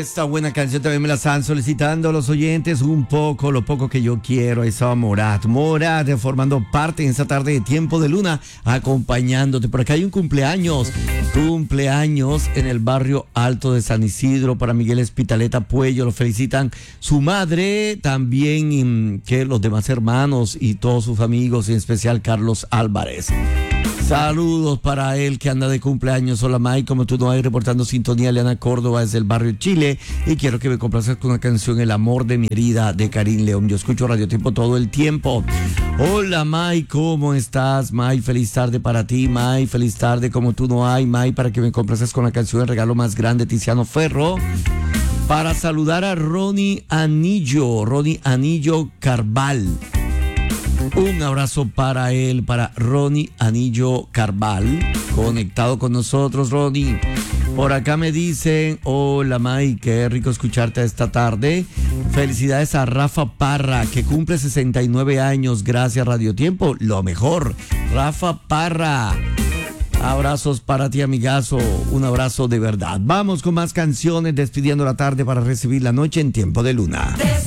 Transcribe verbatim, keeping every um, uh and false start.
Esta buena canción también me la están solicitando los oyentes. Un poco, lo poco que yo quiero. Ahí estaba Morat. Morat formando parte en esta tarde de Tiempo de Luna, acompañándote. Por acá hay un cumpleaños. Cumpleaños en el barrio Alto de San Isidro para Miguel Espitaleta Puello. Lo felicitan su madre, también que los demás hermanos y todos sus amigos, en especial Carlos Álvarez. Saludos para él que anda de cumpleaños. Hola Mike, como tú no hay, reportando sintonía. Leana Córdoba desde el barrio Chile. Y quiero que me complazcas con una canción, El amor de mi herida, de Karim León. Yo escucho Radio Tiempo todo el tiempo. Hola Mike, ¿cómo estás? Mike, feliz tarde para ti. Mike, feliz tarde como tú no hay. Mike, para que me complazcas con la canción El regalo más grande, Tiziano Ferro. Para saludar a Ronnie Anillo, Ronnie Anillo Carval. Un abrazo para él, para Ronnie Anillo Carval, conectado con nosotros, Ronnie. Por acá me dicen, hola Mike, qué rico escucharte esta tarde. Felicidades a Rafa Parra, que cumple sesenta y nueve años, gracias Radio Tiempo, lo mejor. Rafa Parra, abrazos para ti, amigazo, un abrazo de verdad. Vamos con más canciones, despidiendo la tarde para recibir la noche en Tiempo de Luna.